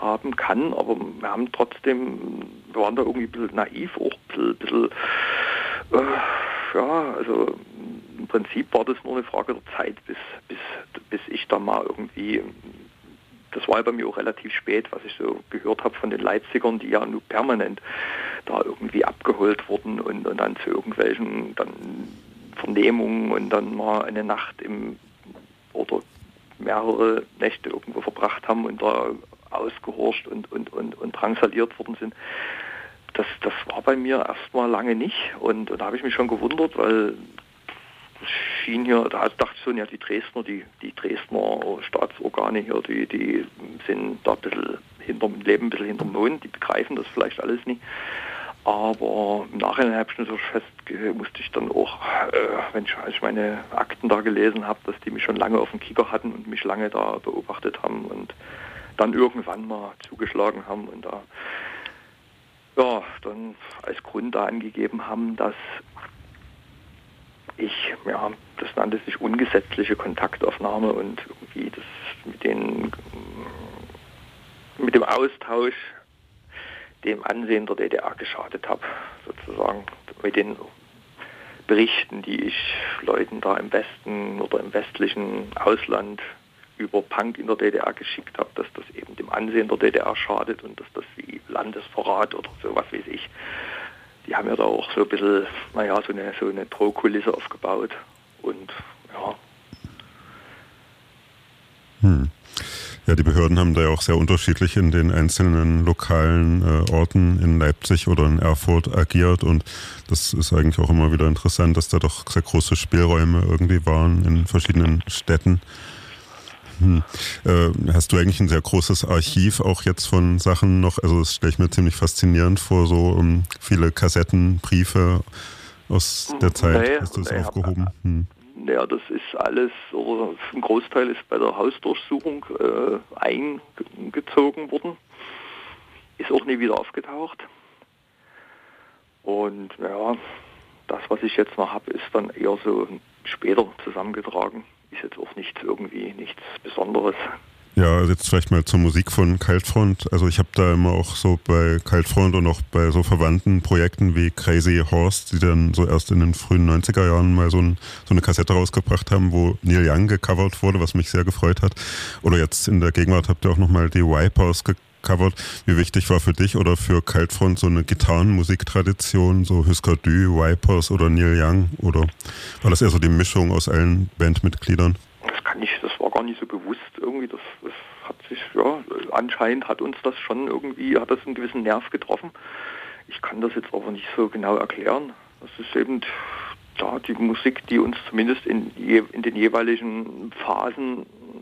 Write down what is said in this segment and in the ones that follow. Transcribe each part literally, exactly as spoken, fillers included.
haben kann, aber wir haben trotzdem, wir waren da irgendwie ein bisschen naiv, auch ein bisschen, bisschen äh, ja, also im Prinzip war das nur eine Frage der Zeit, bis, bis, bis ich da mal irgendwie, das war ja bei mir auch relativ spät, was ich so gehört habe von den Leipzigern, die ja nur permanent da irgendwie abgeholt wurden und, und dann zu irgendwelchen dann Vernehmungen und dann mal eine Nacht im oder mehrere Nächte irgendwo verbracht haben und da ausgehorcht und, und, und, und drangsaliert worden sind. Das, das war bei mir erstmal lange nicht und, und da habe ich mich schon gewundert, weil das schien hier, da dachte ich schon, ja die Dresdner, die, die Dresdner Staatsorgane hier, die, die sind da ein bisschen hinterm Leben, ein bisschen hinterm Mond, die begreifen das vielleicht alles nicht. Aber im Nachhinein habe ich natürlich fest, musste ich dann auch, äh, wenn ich, als ich meine Akten da gelesen habe, dass die mich schon lange auf dem Kicker hatten und mich lange da beobachtet haben und dann irgendwann mal zugeschlagen haben und da ja, dann als Grund da angegeben haben, dass ich, ja, das nannte sich ungesetzliche Kontaktaufnahme und irgendwie das mit den mit dem Austausch dem Ansehen der D D R geschadet habe, sozusagen mit den Berichten, die ich Leuten da im Westen oder im westlichen Ausland über Punk in der D D R geschickt habe, dass das eben dem Ansehen der D D R schadet und dass das wie Landesverrat oder so, was weiß ich. Die haben ja da auch so ein bisschen, naja, so eine, so eine Drohkulisse aufgebaut und ja. Hm. Ja, die Behörden haben da ja auch sehr unterschiedlich in den einzelnen lokalen äh, Orten in Leipzig oder in Erfurt agiert und das ist eigentlich auch immer wieder interessant, dass da doch sehr große Spielräume irgendwie waren in verschiedenen Städten. Hm. Äh, hast du eigentlich ein sehr großes Archiv auch jetzt von Sachen noch, also das stelle ich mir ziemlich faszinierend vor, so um, viele Kassetten, Briefe aus der Zeit, nee, hast du das nee, aufgehoben? Hm. Ja, das ist alles, oder ein Großteil ist bei der Hausdurchsuchung äh, eingezogen worden, ist auch nie wieder aufgetaucht. Und ja, das, was ich jetzt noch habe, ist dann eher so später zusammengetragen. Ist jetzt auch nichts irgendwie, nichts Besonderes. Ja, jetzt vielleicht mal zur Musik von Kaltfront. Also ich habe da immer auch so bei Kaltfront und auch bei so verwandten Projekten wie Crazy Horse, die dann so erst in den frühen neunziger Jahren mal so, ein, so eine Kassette rausgebracht haben, wo Neil Young gecovert wurde, was mich sehr gefreut hat. Oder jetzt in der Gegenwart habt ihr auch nochmal die Wipers gecovert. Wie wichtig war für dich oder für Kaltfront so eine Gitarrenmusiktradition, so Husker Du, Wipers oder Neil Young? Oder war das eher so die Mischung aus allen Bandmitgliedern? Das kann ich, das war gar nicht so bewusst irgendwie, das, das hat sich, ja, anscheinend hat uns das schon irgendwie, hat das einen gewissen Nerv getroffen. Ich kann das jetzt aber nicht so genau erklären. Das ist eben da die Musik, die uns zumindest in, je, in den jeweiligen Phasen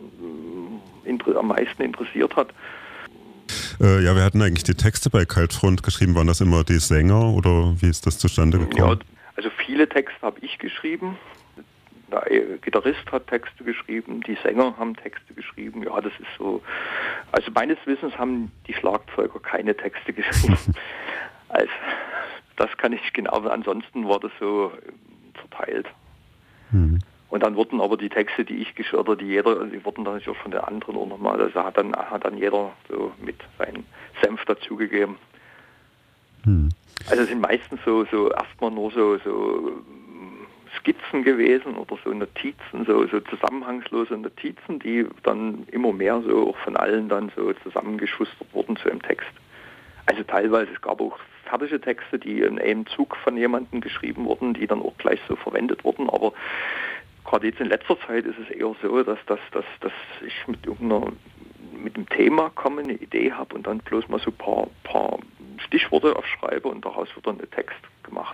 äh, am meisten interessiert hat. Äh, ja, wir hatten eigentlich die Texte bei Kaltfront geschrieben. Waren das immer die Sänger oder wie ist das zustande gekommen? Ja, also viele Texte habe ich geschrieben. Der Gitarrist hat Texte geschrieben, die Sänger haben Texte geschrieben. Ja, das ist so. Also meines Wissens haben die Schlagzeuger keine Texte geschrieben. Also, das kann ich genau. Ansonsten war das so verteilt. Mhm. Und dann wurden aber die Texte, die ich geschrieben oder die jeder, die wurden dann natürlich auch von den anderen auch nochmal. Also hat dann hat dann jeder so mit seinem Senf dazugegeben. Mhm. Also es sind meistens so so erstmal nur so so Skizzen gewesen oder so Notizen, so, so zusammenhangslose Notizen, die dann immer mehr so auch von allen dann so zusammengeschustert wurden zu einem Text. Also teilweise, es gab auch fertige Texte, die in einem Zug von jemandem geschrieben wurden, die dann auch gleich so verwendet wurden, aber gerade jetzt in letzter Zeit ist es eher so, dass, dass, dass, dass ich mit irgendeiner, mit einem Thema komme, eine Idee habe und dann bloß mal so ein paar, paar Stichworte aufschreibe und daraus wird dann ein Text gemacht.